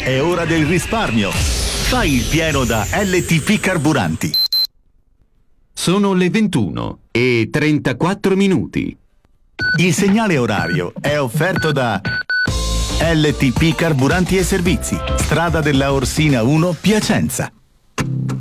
È ora del risparmio. Fai il pieno da LTP Carburanti. Sono le 21:34. Il segnale orario è offerto da LTP Carburanti e Servizi, strada della Orsina 1, Piacenza.